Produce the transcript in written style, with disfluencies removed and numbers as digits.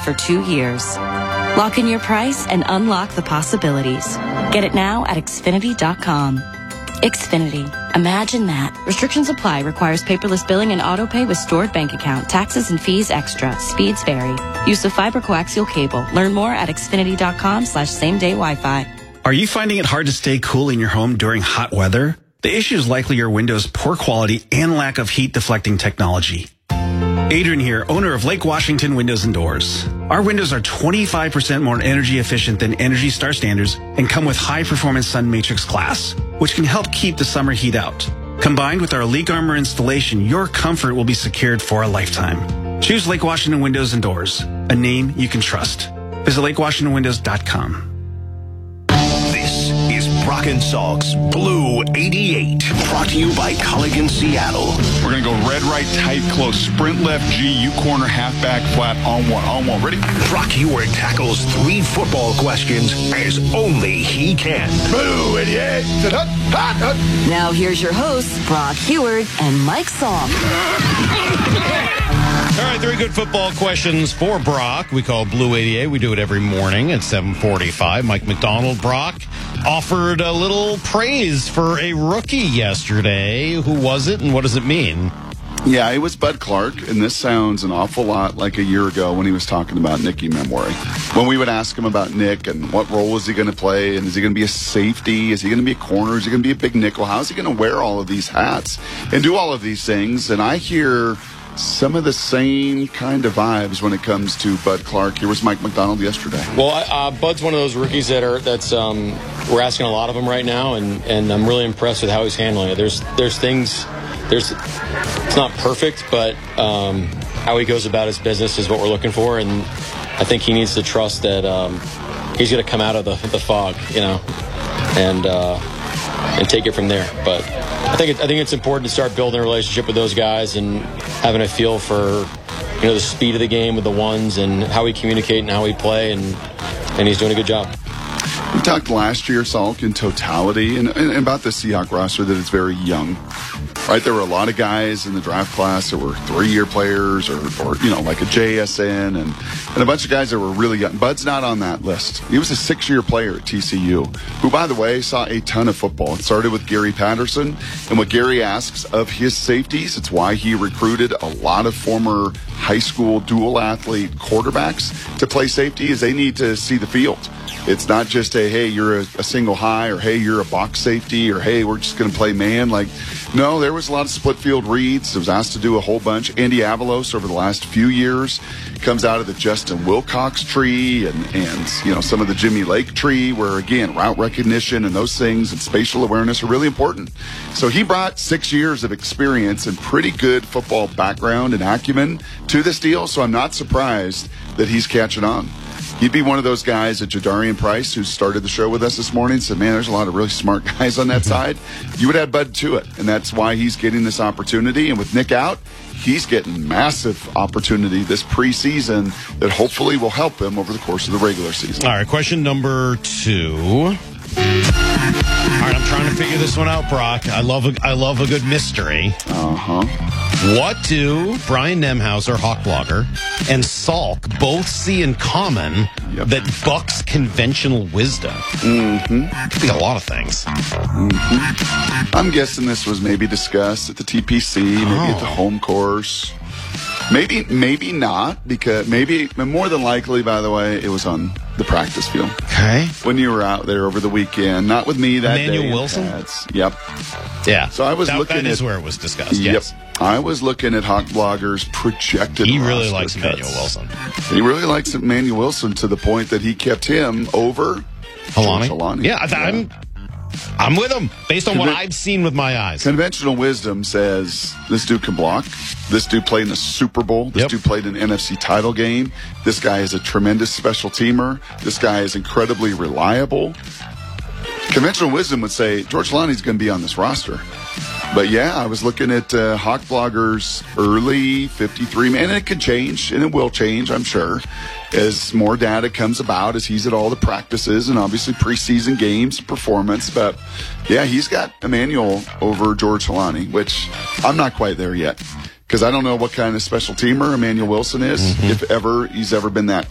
for 2 years. Lock in your price and unlock the possibilities. Get it now at Xfinity.com. Xfinity. Imagine that. Restrictions apply. Requires paperless billing and auto pay with stored bank account. Taxes and fees extra. Speeds vary. Use of fiber coaxial cable. Learn more at Xfinity.com/same-day Wi-Fi. Are you finding it hard to stay cool in your home during hot weather? The issue is likely your window's poor quality and lack of heat deflecting technology. Adrian here, owner of Lake Washington Windows and Doors. Our windows are 25% more energy efficient than Energy Star standards and come with high-performance Sun Matrix glass, which can help keep the summer heat out. Combined with our Leak Armor installation, your comfort will be secured for a lifetime. Choose Lake Washington Windows and Doors, a name you can trust. Visit LakeWashingtonWindows.com. Brock and Salk's Blue 88, brought to you by Culligan Seattle. We're going to go red, right, tight, close, sprint left, G, U corner, halfback, flat, on one. Ready? Brock Huard tackles 3 football questions as only he can. Blue 88. Now here's your hosts, Brock Huard and Mike Salk. All right, 3 good football questions for Brock. We call Blue 88. We do it every morning at 7:45. Mike McDonald, Brock, offered a little praise for a rookie yesterday. Who was it, and what does it mean? Yeah, it was Bud Clark, and this sounds an awful lot like a year ago when he was talking about Nicky Memori. When we would ask him about Nick and what role is he going to play, and is he going to be a safety, is he going to be a corner, is he going to be a big nickel, how is he going to wear all of these hats and do all of these things? And I hear some of the same kind of vibes when it comes to Bud Clark. Here was Mike McDonald yesterday. Well, Bud's one of those rookies that's we're asking a lot of him right now, and I'm really impressed with how he's handling it. There's things, it's not perfect, but how he goes about his business is what we're looking for, and I think he needs to trust that he's going to come out of the fog, and take it from there. But I think it's important to start building a relationship with those guys and having a feel for the speed of the game with the ones and how we communicate and how we play, and he's doing a good job. We talked last year, Salk, in totality, and about the Seahawks roster, that it's very young. Right, there were a lot of guys in the draft class that were 3-year players or like a JSN and a bunch of guys that were really young. Bud's not on that list. He was a 6-year player at TCU, who, by the way, saw a ton of football. It started with Gary Patterson, and what Gary asks of his safeties, it's why he recruited a lot of former high school dual athlete quarterbacks to play safety, is they need to see the field. It's not just hey, you're a single high, or hey, you're a box safety, or hey, we're just going to play man. No, there was a lot of split field reads. It was asked to do a whole bunch. Andy Avalos, over the last few years, comes out of the Justin Wilcox tree and some of the Jimmy Lake tree, where, again, route recognition and those things and spatial awareness are really important. So he brought 6 years of experience and pretty good football background and acumen to this deal, so I'm not surprised that he's catching on. He'd be one of those guys at Jadarian Price, who started the show with us this morning, said, man, there's a lot of really smart guys on that side. You would add Bud to it, and that's why he's getting this opportunity. And with Nick out, he's getting massive opportunity this preseason that hopefully will help him over the course of the regular season. All right, question number 2. All right, I'm trying to figure this one out, Brock. I love a good mystery. What do Brian Nemhauser, Hawk Blogger, and Salk both see in common that bucks conventional wisdom? Could be a lot of things. I'm guessing this was maybe discussed at the TPC, maybe at the home course. Maybe not, because more than likely, by the way, it was on the practice field. Okay. When you were out there over the weekend, not with me that day. Emmanuel Wilson? Yep. Yeah. So I was looking at... That is where it was discussed, yep. yes. I was looking at Hawk Blogger's projected He really roster likes cuts. Emmanuel Wilson. He really likes Emmanuel Wilson to the point that he kept him over Jelani. Yeah, I'm with him, based on what I've seen with my eyes. Conventional wisdom says this dude can block. This dude played in a Super Bowl. This dude played in an NFC title game. This guy is a tremendous special teamer. This guy is incredibly reliable. Conventional wisdom would say George Jelani's going to be on this roster. But yeah, I was looking at Hawk Blogger's early 53 man, and it could change, and it will change, I'm sure, as more data comes about, as he's at all the practices and obviously preseason games performance. But yeah, he's got Emmanuel over George Jelani, which I'm not quite there yet, because I don't know what kind of special teamer Emmanuel Wilson is, if ever he's ever been that